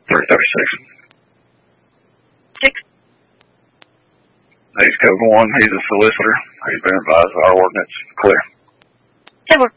336. 6. He's code 1. He's a solicitor. He's been advised our ordinance clear. 10-4.